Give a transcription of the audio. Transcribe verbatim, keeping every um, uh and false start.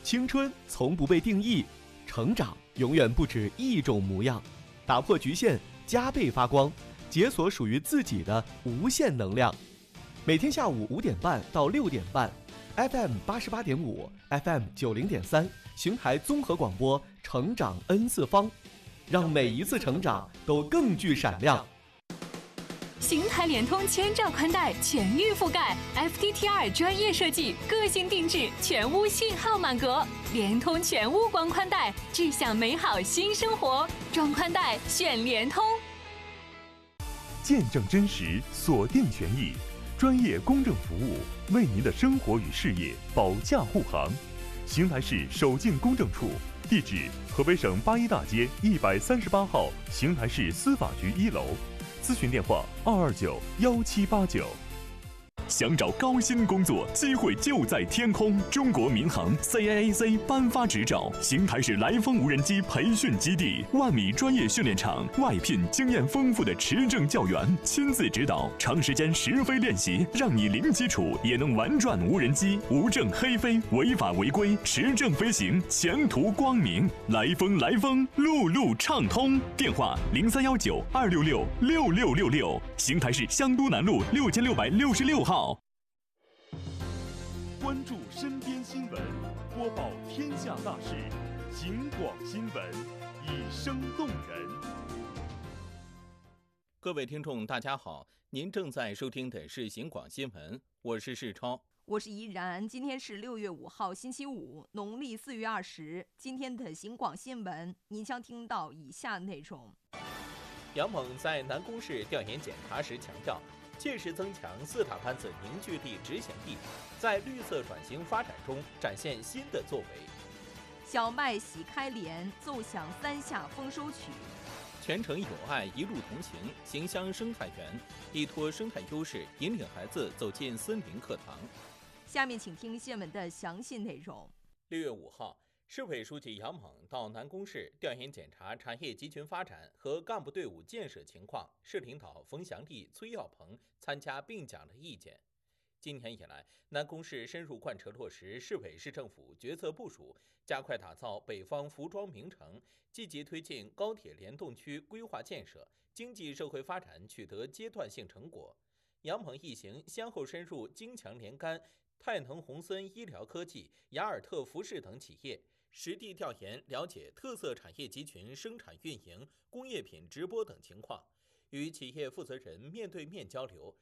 青春从不被定义，成长永远不止一种模样。打破局限，加倍发光，解锁属于自己的无限能量。每天下午五点半到六点半 ，F M 八十八点五 ，F M 九零点三，邢台综合广播，成长 N 次方，让每一次成长都更具闪亮。 邢台联通千兆宽带全域覆盖 ，F T T R 专业设计，个性定制，全屋信号满格，联通全屋光宽带，志向美好新生活，装宽带选联通。 见证真实，锁定权益，专业公正服务，为您的生活与事业保驾护航。邢台市首进公证处，地址河北省八一大街一百三十八号邢台市司法局一楼。咨询电话：二二九幺七八九。想找高薪工作，机会就在天空。中国民航 C A A C 颁发执照，邢台市来风无人机培训基地，万米专业训练场，外聘经验丰富的持证教员，亲自指导，长时间实飞练习，让你零基础也能玩转无人机，无证黑飞，违法违规，持证飞行，前途光明。来风来风，路路畅通。电话零三幺九二六六六六六六，邢台市香都南路六千六百六十六号。关注身边新闻，播报天下大事，警广新闻，以声动人。 各位听众大家好，您正在收听的是警广新闻，我是世超， 我是怡然。今天是六月五号星期五，农历四月二十。今天的警广新闻，您将听到以下内容。 杨猛在南宫市调研检查时强调，切实增强四塔班子凝聚力、执行力，在绿色转型发展中展现新的作为。 小麦喜开莲，奏响三下丰收曲。 全程有爱，一路同行，行乡生态园，依托生态优势，引领孩子走进森林课堂。 下面请听新闻的详细内容。 六月五号，市委书记杨猛到南宫市调研检查产业集群发展和干部队伍建设情况，市领导冯祥立、崔耀鹏参加并讲了意见。今年以来，南宫市深入贯彻落实市委市政府决策部署，加快打造北方服装名城，积极推进高铁联动区规划建设，经济社会发展取得阶段性成果。杨猛一行先后深入金强联钢、泰能宏森医疗科技、雅尔特服饰等企业，实地调研了解特色产业集群生产运营、工业品直播等情况，与企业负责人面对面交流，